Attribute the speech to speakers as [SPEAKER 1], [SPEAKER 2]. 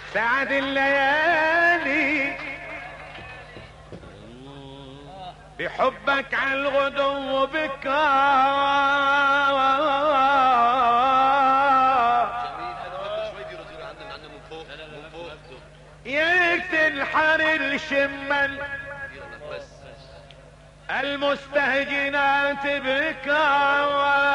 [SPEAKER 1] سعد الليالي بحبك على الغدو بكار يقتل حر الشمل المستهجنات بكار